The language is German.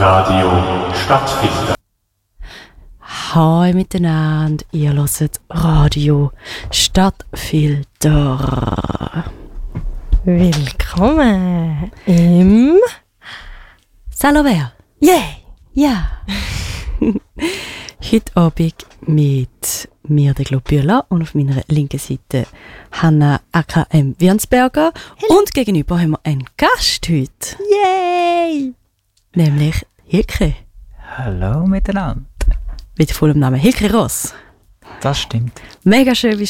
Radio Stadtfilter. Hallo miteinander, ihr hört Radio Stadtfilter. Willkommen im Saint-Lambert. Yeah! Ja. Heute Abend mit mir, der Globüla, und auf meiner linken Seite Hanna AKM Wirnsberger. Hello. Und gegenüber haben wir einen Gast heute, Yay! nämlich Hilke. Hallo miteinander. Mit vollem Namen Hilke Ross. Das stimmt. Mega schön, bist